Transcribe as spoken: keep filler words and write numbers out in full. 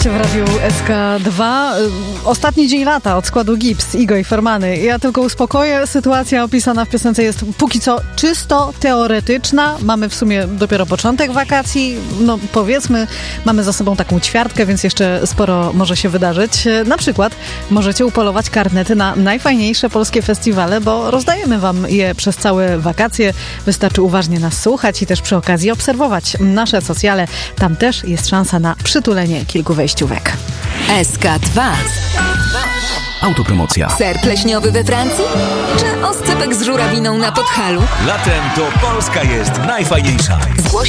Jesteście w Radiu S K dwa. Ostatni dzień lata od składu Gips, Igo i Formany. Ja tylko uspokoję. Sytuacja opisana w piosence jest póki co czysto teoretyczna. Mamy w sumie dopiero początek wakacji. No powiedzmy, mamy za sobą taką ćwiartkę, więc jeszcze sporo może się wydarzyć. Na przykład możecie upolować karnety na najfajniejsze polskie festiwale, bo rozdajemy wam je przez całe wakacje. Wystarczy uważnie nas słuchać i też przy okazji obserwować nasze socjale. Tam też jest szansa na przytulenie kilku wejściówek. S K dwa. Autopromocja. Ser pleśniowy we Francji? Czy oscypek z żurawiną na Podhalu? Latem to Polska jest najfajniejsza. Zgłoś